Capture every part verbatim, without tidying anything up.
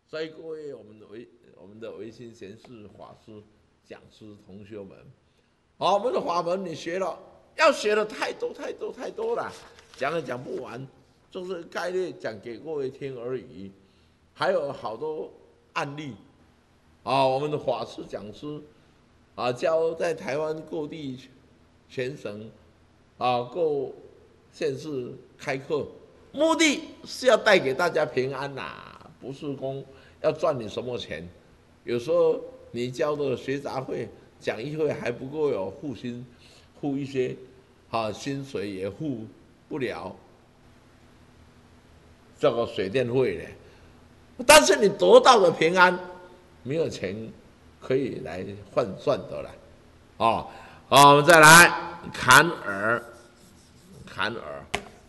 所以各位我们的维我们的维新贤士法师、讲师同学们，好，我们的法门你学了，要学的太多太多太多了，讲也讲不完，就是概略讲给各位听而已。还有好多案例啊，我们的法师、讲师啊，教在台湾各地全省啊各县市开课，目的是要带给大家平安呐、啊，不是说要赚你什么钱。有时候你交的学杂费、讲义费还不够有付薪，付一些啊薪水也付不了这个水电费嘞。但是你得到的平安，没有钱可以来换算的了。哦，好，我们再来坎耳，坎耳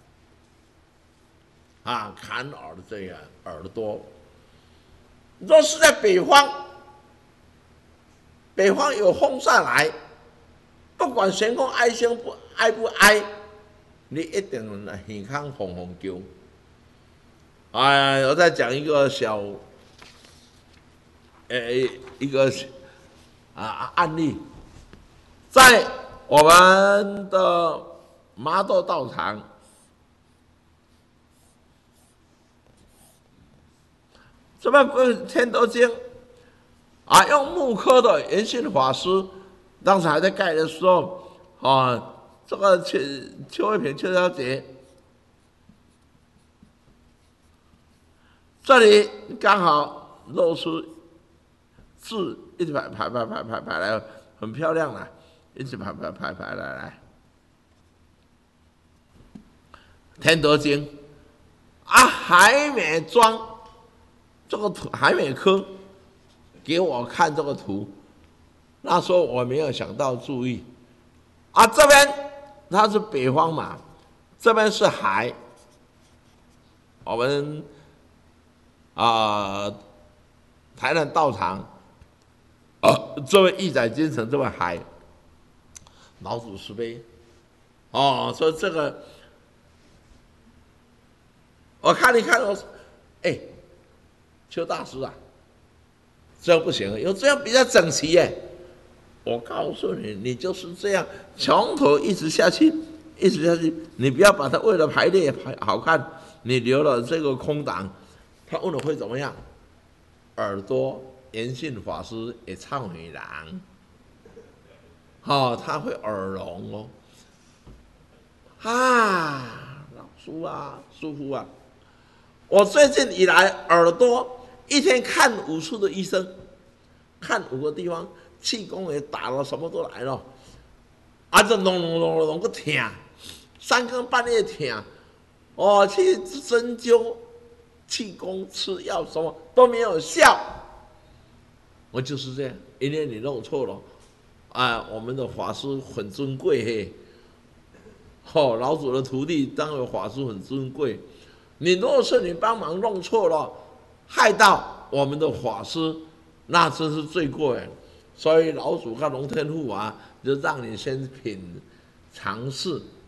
啊，坎耳的这个耳朵，若是在北方，北方有风上来，不管旋风哀声不哀不哀，你一定耳康哄哄叫。哎，我再讲一个小，呃，一个啊案例，在我们的麻豆道场，这边不是天德经啊，用木刻的圆信法师，当时还在盖的时候啊，这个邱邱慧萍邱小姐。这里刚好露出字，一直排排排排排排来，很漂亮啦，一直排排排排来来。天德经啊，海美庄这个图，海美科给我看这个图，那时候我没有想到注意啊，这边它是北方嘛，这边是海，我们。啊、呃，台南道场，啊，这位义载精神，这位海，老祖慈悲，哦，说这个，我看一看，我说，哎，邱大师啊，这样不行，有这样比较整齐耶。我告诉你，你就是这样，从头一直下去，一直下去，你不要把它为了排列排好看，你留了这个空档。他问了会怎么样？耳朵圆信法师也唱女郎，哦，他会耳聋哦。啊，老叔啊，叔父啊，我最近以来耳朵一天看五次的医生，看五个地方，气功也打了，什么都来了，啊，这隆隆隆隆个痛，三更半夜痛，哦，去针灸。气功吃药什么都没有效，我就是这样，因为你弄错了，啊，我们的法师很尊贵嘿，哦，老祖的徒弟当然法师很尊贵，你若是你帮忙弄错了，害到我们的法师，那真是罪过哎，所以老祖跟龙天护啊，就让你先品尝试